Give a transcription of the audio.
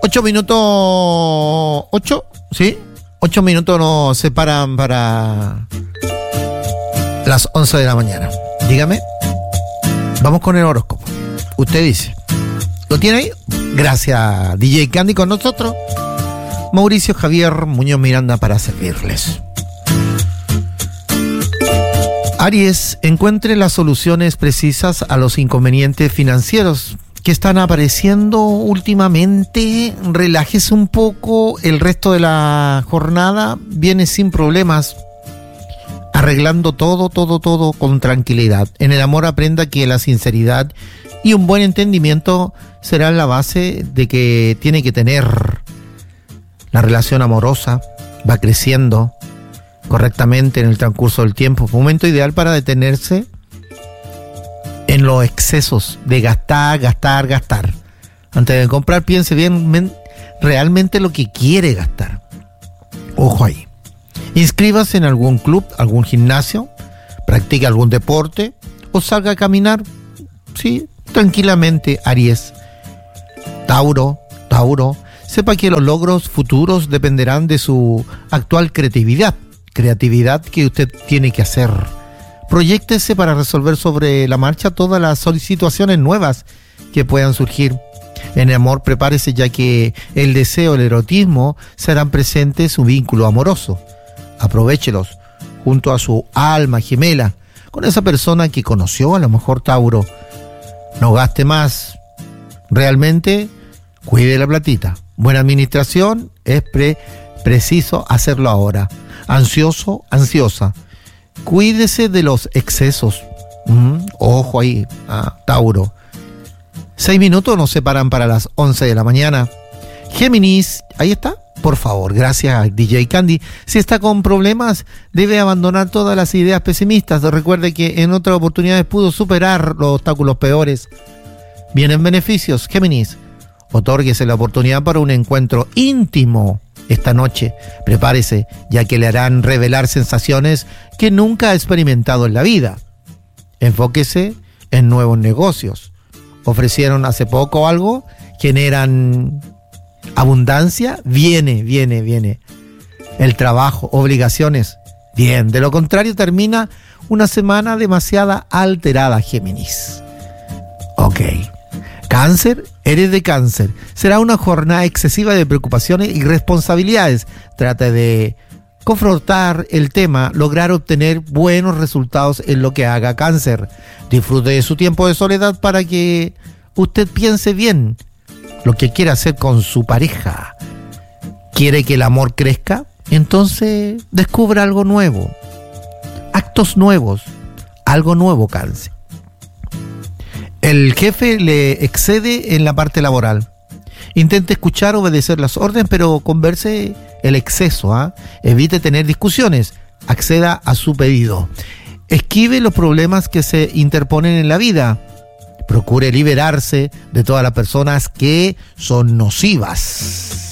8 minutos nos separan para las 11 de la mañana. Dígame, vamos con el horóscopo. Usted dice, ¿lo tiene ahí? Gracias, DJ Candy, con nosotros. Mauricio Javier Muñoz Miranda para servirles. Aries, encuentre las soluciones precisas a los inconvenientes financieros que están apareciendo últimamente. Relájese un poco, el resto de la jornada viene sin problemas, arreglando todo con tranquilidad. En el amor aprenda que la sinceridad y un buen entendimiento serán la base de que tiene que tener. La relación amorosa va creciendo correctamente en el transcurso del tiempo. Momento ideal para detenerse en los excesos de gastar. Antes de comprar, piense bien realmente lo que quiere gastar. Ojo ahí. Inscríbase en algún club, algún gimnasio, practique algún deporte o salga a caminar, sí, tranquilamente, Aries. Tauro, sepa que los logros futuros dependerán de su actual creatividad que usted tiene que hacer. Proyéctese para resolver sobre la marcha todas las situaciones nuevas que puedan surgir. En el amor, prepárese, ya que el deseo, el erotismo serán presentes en su vínculo amoroso. Aprovéchelos junto a su alma gemela, con esa persona que conoció, a lo mejor, Tauro. No gaste más. Realmente, cuide la platita. Buena administración, es preciso hacerlo ahora. Ansioso, ansiosa. Cuídese de los excesos. Ojo ahí, Tauro. 6 minutos nos separan para las 11 de la mañana. Géminis, ahí está. Por favor, gracias, DJ Candy. Si está con problemas, debe abandonar todas las ideas pesimistas. Recuerde que en otras oportunidades pudo superar los obstáculos peores. Vienen beneficios, Géminis. Otórguese la oportunidad para un encuentro íntimo esta noche. Prepárese, ya que le harán revelar sensaciones que nunca ha experimentado en la vida. Enfóquese en nuevos negocios. ¿Ofrecieron hace poco algo? ¿Generan abundancia? Viene. El trabajo, obligaciones, bien. De lo contrario, termina una semana demasiado alterada, Géminis. Ok. Cáncer, eres de Cáncer. Será una jornada excesiva de preocupaciones y responsabilidades. Trate de confrontar el tema, lograr obtener buenos resultados en lo que haga, Cáncer. Disfrute de su tiempo de soledad para que usted piense bien lo que quiere hacer con su pareja. ¿Quiere que el amor crezca? Entonces descubra algo nuevo. Actos nuevos. Algo nuevo, Cáncer. El jefe le excede en la parte laboral. Intente escuchar, obedecer las órdenes, pero converse el exceso. Evite tener discusiones. Acceda a su pedido. Esquive los problemas que se interponen en la vida. Procure liberarse de todas las personas que son nocivas.